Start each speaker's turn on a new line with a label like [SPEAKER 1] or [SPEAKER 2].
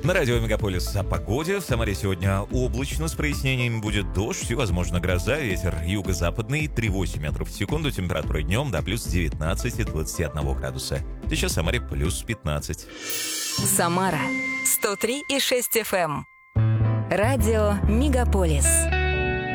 [SPEAKER 1] На радио Мегаполис о погоде. В Самаре сегодня облачно, с прояснениями будет дождь и, возможно, гроза. Ветер юго-западный 3,8 метров в секунду. Температура днем до плюс 19 и 21 градуса. Сейчас в Самаре плюс 15.
[SPEAKER 2] Самара 103,6 FM. Радио Мегаполис.